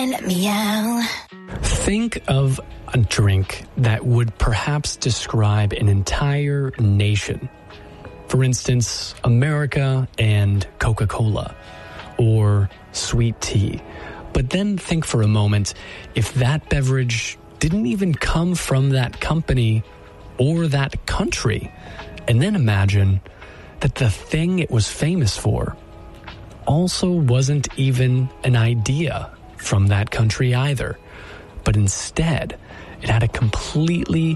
Meow. Think of a drink that would perhaps describe an entire nation. For instance, America and Coca-Cola, or sweet tea. But then think for a moment, if that beverage didn't even come from that company or that country, and then imagine that the thing it was famous for also wasn't even an idea from that country either, but instead it had a completely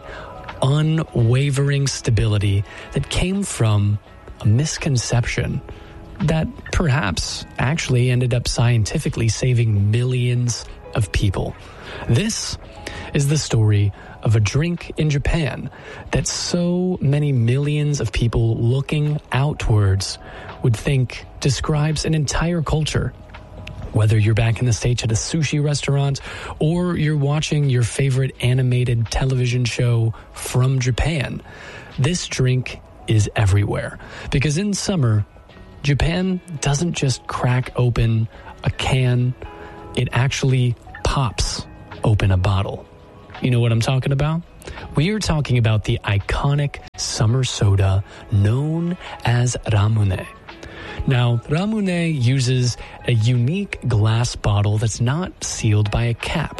unwavering stability that came from a misconception that perhaps actually ended up scientifically saving millions of people. This is the story of a drink in Japan that so many millions of people looking outwards would think describes an entire culture. Whether you're back in the States at a sushi restaurant or you're watching your favorite animated television show from Japan, this drink is everywhere. Because in summer, Japan doesn't just crack open a can, it actually pops open a bottle. You know what I'm talking about? We are talking about the iconic summer soda known as Ramune. Now, Ramune uses a unique glass bottle that's not sealed by a cap,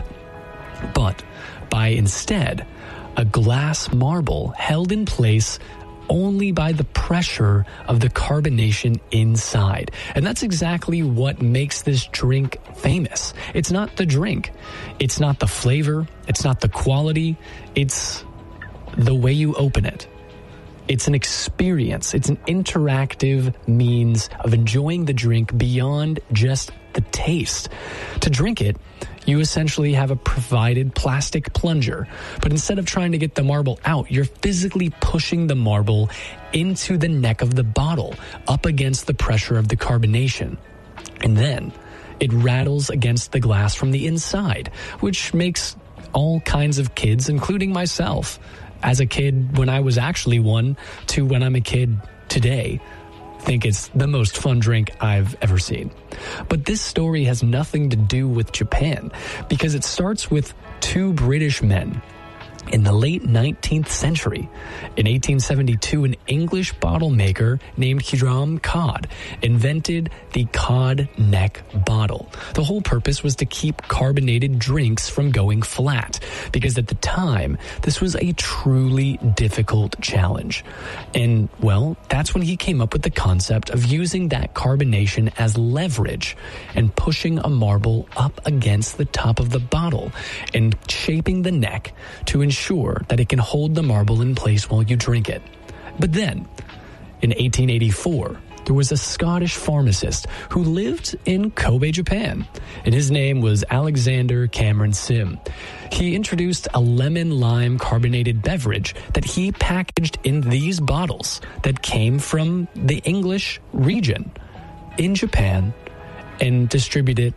but by instead a glass marble held in place only by the pressure of the carbonation inside. And that's exactly what makes this drink famous. It's not the drink. It's not the flavor. It's not the quality. It's the way you open it. It's an experience. It's an interactive means of enjoying the drink beyond just the taste. To drink it, you essentially have a provided plastic plunger, but instead of trying to get the marble out, you're physically pushing the marble into the neck of the bottle, up against the pressure of the carbonation. And then it rattles against the glass from the inside, which makes all kinds of kids, including myself, as a kid when I was actually one, to when I'm a kid today, think it's the most fun drink I've ever seen. But this story has nothing to do with Japan, because it starts with two British men in the late 19th century. In 1872, an English bottle maker named Hiram Cod invented the cod neck bottle. The whole purpose was to keep carbonated drinks from going flat, because at the time, this was a truly difficult challenge. And, well, that's when he came up with the concept of using that carbonation as leverage and pushing a marble up against the top of the bottle and shaping the neck to ensure that it can hold the marble in place while you drink it. But then, in 1884, there was a Scottish pharmacist who lived in Kobe, Japan, and his name was Alexander Cameron Sim. He introduced a lemon-lime carbonated beverage that he packaged in these bottles that came from the English region in Japan and distributed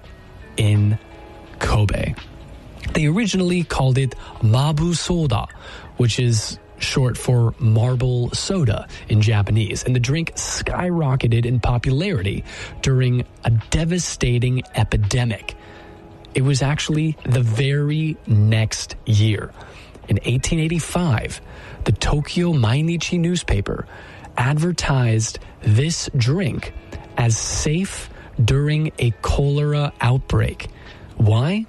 in Kobe. They originally called it Mabu Soda, which is short for marble soda in Japanese, and the drink skyrocketed in popularity during a devastating epidemic. It was actually the very next year. In 1885, the Tokyo Mainichi newspaper advertised this drink as safe during a cholera outbreak. Why?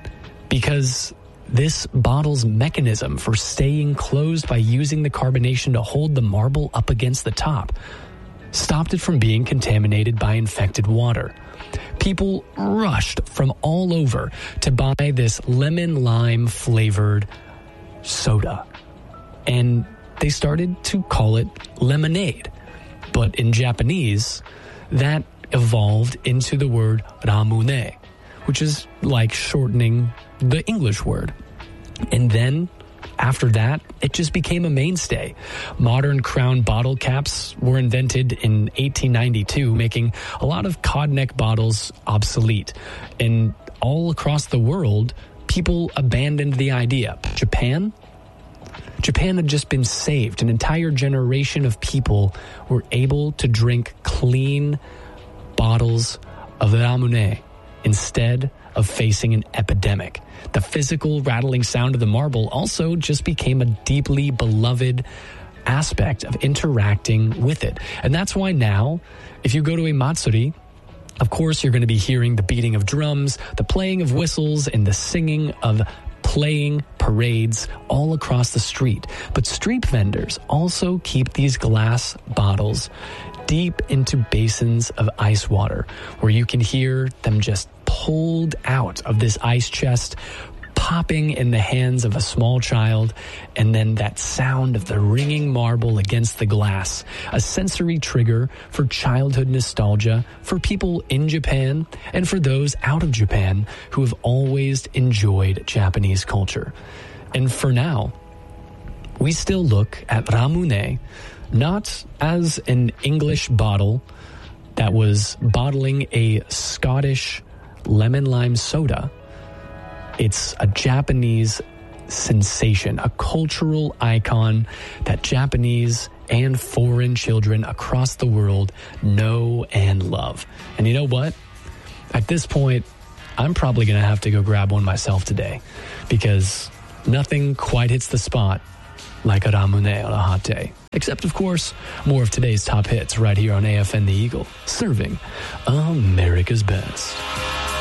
Because this bottle's mechanism for staying closed by using the carbonation to hold the marble up against the top stopped it from being contaminated by infected water. People rushed from all over to buy this lemon-lime flavored soda, and they started to call it lemonade. But in Japanese, that evolved into the word ramune, which is like shortening the English word. And then, after that, it just became a mainstay. Modern crown bottle caps were invented in 1892, making a lot of cod neck bottles obsolete. And all across the world, people abandoned the idea. Japan had just been saved. An entire generation of people were able to drink clean bottles of ramune instead of facing an epidemic. The physical rattling sound of the marble also just became a deeply beloved aspect of interacting with it. And that's why now, if you go to a matsuri, of course, you're going to be hearing the beating of drums, the playing of whistles, and the singing of playing parades all across the street. But street vendors also keep these glass bottles deep into basins of ice water, where you can hear them just pulled out of this ice chest, popping in the hands of a small child, and then that sound of the ringing marble against the glass, a sensory trigger for childhood nostalgia for people in Japan and for those out of Japan who have always enjoyed Japanese culture. And for now, we still look at ramune not as an English bottle that was bottling a Scottish lemon lime soda. It's a Japanese sensation, a cultural icon that Japanese and foreign children across the world know and love. And you know what? At this point, I'm probably going to have to go grab one myself today, because nothing quite hits the spot like a ramune on a hot day. Except, of course, more of today's top hits right here on AFN The Eagle, serving America's best.